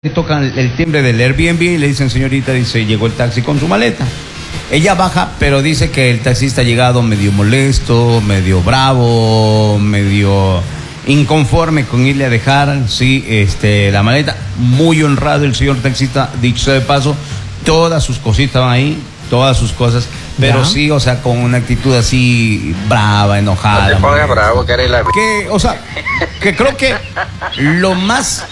Le tocan el timbre del Airbnb y le dicen, señorita, dice, llegó el taxi con su maleta. Ella baja, pero dice que el taxista ha llegado medio molesto, medio bravo, medio inconforme con irle a dejar, sí, la maleta. Muy honrado el señor taxista, dicho sea de paso, todas sus cositas van ahí, todas sus cosas, pero sí, o sea, con una actitud así brava, enojada. No te pongas bravo, Carela. Que, o sea, que creo que lo más,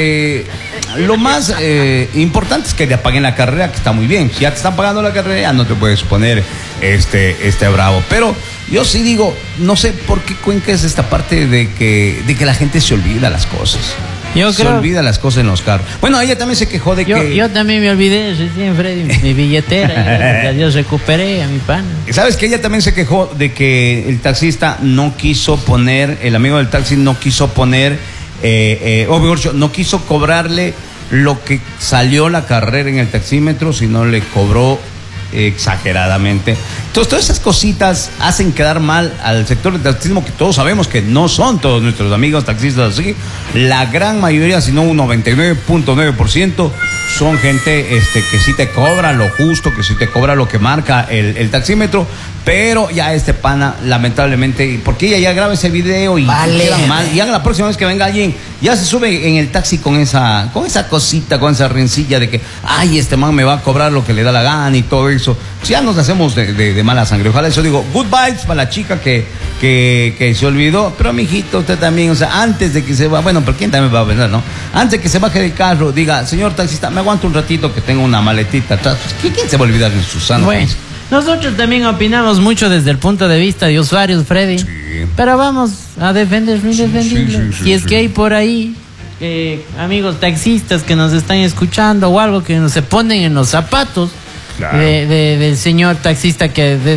importante es que te apaguen la carrera, que está muy bien. Si ya te están pagando la carrera, ya no te puedes poner bravo. Pero yo sí digo, no sé por qué Cuenca es esta parte de que la gente se olvida las cosas. Se olvida las cosas en los carros. Bueno, ella también se quejó de que... Yo también me olvidé recién, Freddy, mi billetera. Yo recuperé a mi pana. ¿Sabes que ella también se quejó de que el taxista no quiso poner, el amigo del taxi no quiso poner, o mejor dicho, no quiso cobrarle lo que salió la carrera en el taxímetro, sino le cobró exageradamente? Entonces, todas esas cositas hacen quedar mal al sector del taxismo, que todos sabemos que no son todos nuestros amigos taxistas así. La gran mayoría, si no un 99.9%, son gente que sí te cobra lo justo, que sí te cobra lo que marca el taxímetro. Pero ya pana, lamentablemente, porque ella ya graba ese video y queda mal. Ya la próxima vez que venga alguien, ya se sube en el taxi con esa cosita, con esa rencilla de que, ay, este man me va a cobrar lo que le da la gana y todo eso. Ya nos hacemos de mala sangre. Ojalá eso digo, good vibes para la chica que se olvidó. Pero mijito, usted también, o sea, antes de que se va, bueno, pero quién también va a venir, ¿no? Antes de que se baje del carro, diga, señor taxista, me aguanto un ratito que tengo una maletita atrás. Pues, ¿quién se va a olvidar de Susana? Bueno, nosotros también opinamos mucho desde el punto de vista de usuarios, Freddy. Sí. Pero vamos a defender lo indefendible. Si es que hay por ahí amigos taxistas que nos están escuchando o algo, que se ponen en los zapatos, claro, del señor taxista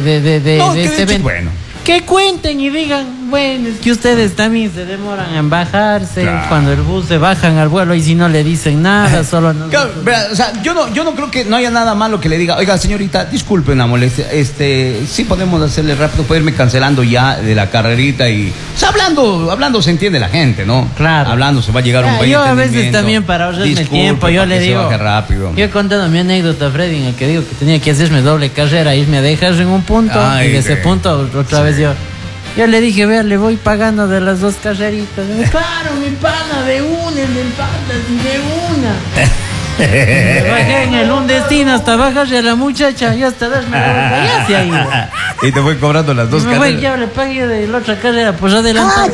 bueno, que cuenten y digan, bueno, es que ustedes también se demoran en bajarse, claro, cuando el bus se bajan al vuelo y si no le dicen nada, solo no. Claro, o sea, yo no creo que no haya nada malo que le diga, oiga, señorita, disculpen la molestia, sí podemos hacerle rápido, puede irme cancelando ya de la carrerita y, o sea, hablando se entiende la gente, ¿no? Claro. Hablando se va a llegar un buen yo a veces también para ahorrarme el tiempo, yo le digo, rápido. Yo he contado mi anécdota, Freddy, en el que digo que tenía que hacerme doble carrera, irme a dejar en un punto, y de ese punto otra vez yo le dije, vea, le voy pagando de las dos carreritas. Claro, mi pana, de una, en el Fantasy, de una. Me bajé en el un destino hasta bajarse a la muchacha y hasta darme ya se ha ido. Y te fue cobrando las dos carreras. Ya le pagué de la otra carrera, pues adelante.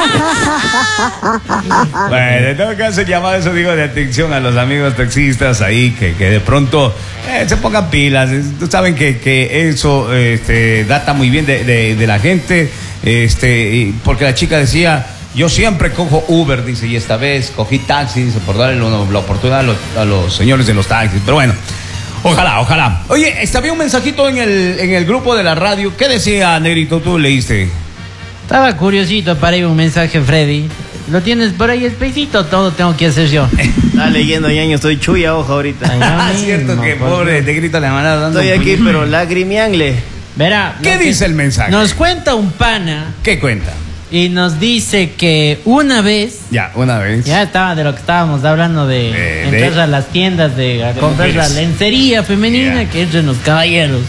Bueno, en todo caso, llamado eso, digo, de atención a los amigos taxistas ahí, que de pronto se pongan pilas. Saben que eso data muy bien de la gente, porque la chica decía, yo siempre cojo Uber, dice, y esta vez cogí taxi, dice, por darle la oportunidad a los señores de los taxis. Pero bueno, ojalá. Oye, había un mensajito en el grupo de la radio. ¿Qué decía, Negrito? ¿Tú leíste? Estaba curiosito para ir un mensaje, Freddy. ¿Lo tienes por ahí espesito? Todo tengo que hacer yo. Está leyendo, ñaño, estoy chuya hoja ahorita. Es cierto que pobre Negrito le mandaba dando. Estoy aquí, pero lagrimiangle. Verá. ¿Qué dice el mensaje? Nos cuenta un pana. ¿Qué cuenta? Y nos dice que una vez. Ya estaba de lo que estábamos hablando de entrar a las tiendas de comprar la lencería femenina, que es de los caballeros.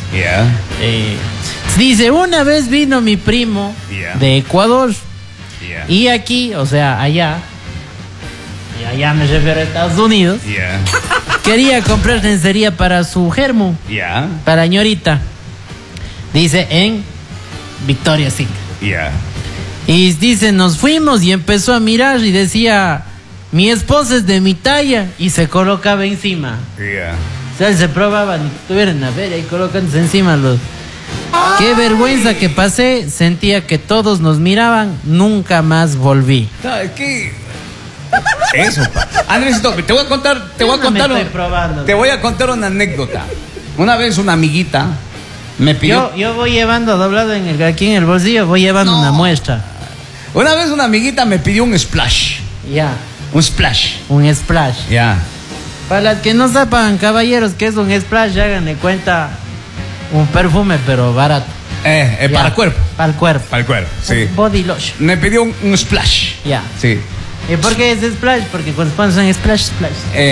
Dice, una vez vino mi primo de Ecuador. Y aquí, o sea, allá, y allá me refiero a Estados Unidos, quería comprar lencería para su germo, para ñorita. Dice, en Victoria's Secret. Y dice, nos fuimos y empezó a mirar y decía, mi esposa es de mi talla, y se colocaba encima. O sea, él se probaba, ni que estuvieran a ver ahí colocándose encima los... Qué vergüenza que pasé, sentía que todos nos miraban, nunca más volví. ¿Qué? Eso, Andresito, te voy a contar una anécdota. Una vez una amiguita me pidió... Yo voy llevando doblado aquí en el bolsillo, voy llevando una muestra. Una vez una amiguita me pidió un splash. Un splash. Un splash. Para los que no sepan, caballeros, que es un splash, háganle cuenta, un perfume, pero barato. Para el cuerpo. Para el cuerpo. Para el cuerpo, sí. Body lotion. Me pidió un splash. Ya. Sí. ¿Y por qué es splash? Porque cuando pones un splash.